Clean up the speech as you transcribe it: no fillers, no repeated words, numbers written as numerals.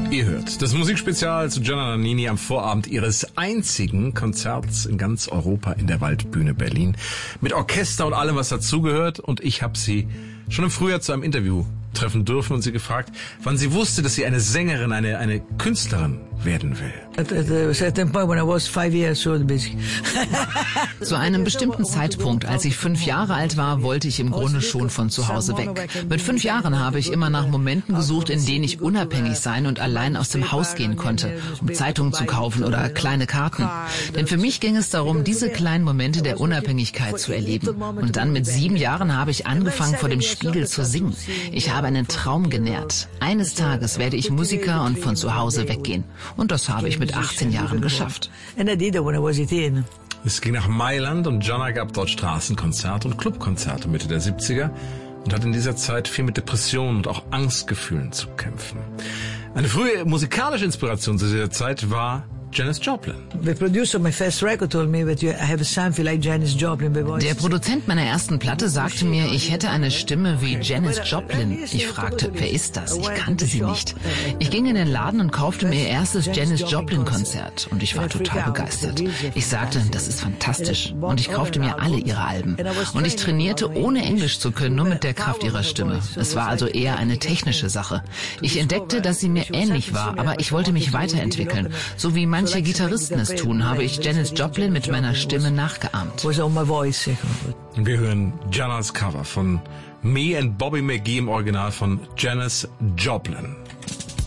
Ihr hört das Musikspezial zu Gianna Nannini am Vorabend ihres einzigen Konzerts in ganz Europa in der Waldbühne Berlin. Mit Orchester und allem, was dazugehört. Und ich habe sie schon im Frühjahr zu einem Interview treffen dürfen und sie gefragt, wann sie wusste, dass sie eine Sängerin, eine Künstlerin werden will. Zu einem bestimmten Zeitpunkt, als ich 5 Jahre alt war, wollte ich im Grunde schon von zu Hause weg. Mit 5 Jahren habe ich immer nach Momenten gesucht, in denen ich unabhängig sein und allein aus dem Haus gehen konnte, um Zeitungen zu kaufen oder kleine Karten. Denn für mich ging es darum, diese kleinen Momente der Unabhängigkeit zu erleben. Und dann mit 7 Jahren habe ich angefangen, vor dem Spiegel zu singen. Ich habe einen Traum genährt. Eines Tages werde ich Musiker und von zu Hause weggehen. Und das habe ich mit 18 Jahren geschafft. Es ging nach Mailand und Gianna gab dort Straßenkonzerte und Clubkonzerte Mitte der 70er und hat in dieser Zeit viel mit Depressionen und auch Angstgefühlen zu kämpfen. Eine frühe musikalische Inspiration zu dieser Zeit war Janis Joplin. Der Produzent meiner ersten Platte sagte mir, ich hätte eine Stimme wie Janis Joplin. Ich fragte, wer ist das? Ich kannte sie nicht. Ich ging in den Laden und kaufte mir ihr erstes Janis Joplin Konzert und ich war total begeistert. Ich sagte, das ist fantastisch und ich kaufte mir alle ihre Alben. Und ich trainierte, ohne Englisch zu können, nur mit der Kraft ihrer Stimme. Es war also eher eine technische Sache. Ich entdeckte, dass sie mir ähnlich war, aber ich wollte mich weiterentwickeln, so wie manche Gitarristen es tun, habe ich Janis Joplin mit meiner Stimme nachgeahmt. Wir hören Giannas Cover von Me and Bobby McGee im Original von Janis Joplin.